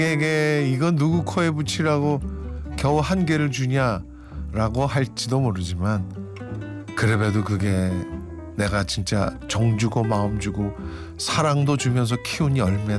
에게 이거 누구 코에 붙이라고 겨우 한 개를 주냐라고 할지도 모르지만 그래도 그게 내가 진짜 정 주고 마음 주고 사랑도 주면서 키운 열매다.